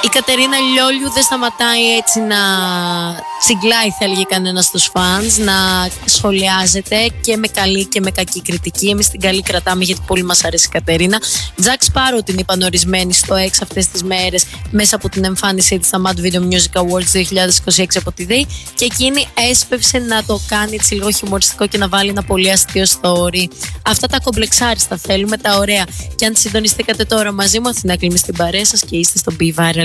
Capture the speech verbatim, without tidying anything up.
Η Κατερίνα Λιόλιου δεν σταματάει έτσι να τσιγκλάει, θα έλεγε κανένα στους φανς, να σχολιάζεται και με καλή και με κακή κριτική. Εμείς την καλή κρατάμε γιατί πολύ μας αρέσει η Κατερίνα. Jack Sparrow την είπαν ορισμένοι στο X αυτές τις μέρες μέσα από την εμφάνισή της στα Mad Video Music Awards δύο χιλιάδες είκοσι έξι από τη ΔΕΗ, και εκείνη έσπευσε να το κάνει έτσι λίγο χιουμοριστικό και να βάλει ένα πολύ αστείο story. Αυτά τα κομπλεξάριστα θέλουμε, τα ωραία. Και αν συντονιστήκατε τώρα μαζί μου, Αθηνά Κλίμη στην παρέα σας και είστε στο Be Viral.